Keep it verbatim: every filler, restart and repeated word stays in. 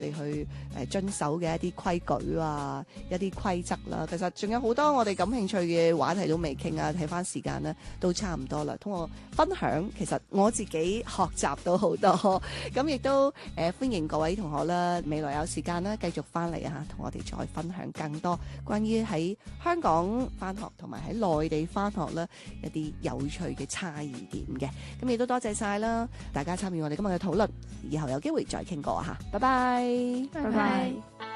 哋去誒遵守嘅一啲規矩啊，一啲規則啦。其實仲有好多我哋感興趣嘅話題都未傾啊，睇翻時間咧都差唔多啦。通過分享，其實我自己學習到好多，咁亦都誒、呃、歡迎各位同學啦，未來有時間咧繼續翻嚟啊，同我哋再分享更多關於喺香港翻學同埋喺內地翻學咧一啲有趣嘅差異點嘅。咁亦都多謝晒啦，大家參與我哋今日嘅討論，以後有機會再傾過嚇，拜拜。 拜拜。